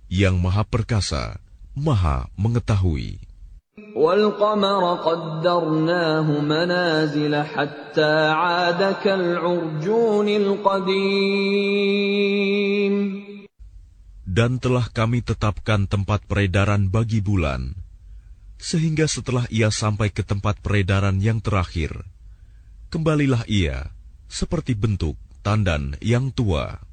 yang Maha Perkasa, Maha Mengetahui. وَالْقَمَرَ قَدَّرْنَاهُ مَنَازِلَ حَتَّى عَادَ كَالْعُرْجُونِ الْقَدِيمِ. Dan telah kami tetapkan tempat peredaran bagi bulan, sehingga setelah ia sampai ke tempat peredaran yang terakhir, kembalilah ia seperti bentuk tandan yang tua.